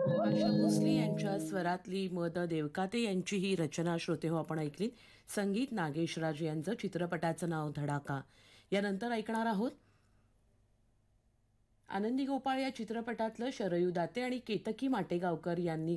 आशा भोसले यांच्या स्वरातली मद देवकाते यांची ही रचना श्रोते हो आपण ऐकली. संगीत नागेशराज यांचं. चित्रपटाचं नाव धडाका. यानंतर ऐकणार आहोत आनंदी गोपाळ या चित्रपटातलं शरयू दाते आणि केतकी माटेगावकर यांनी